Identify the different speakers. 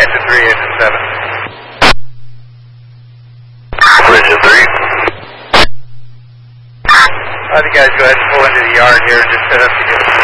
Speaker 1: engine 3, engine 7.
Speaker 2: Engine 3.
Speaker 1: Why don't you guys go ahead and pull into the yard here and just set up together.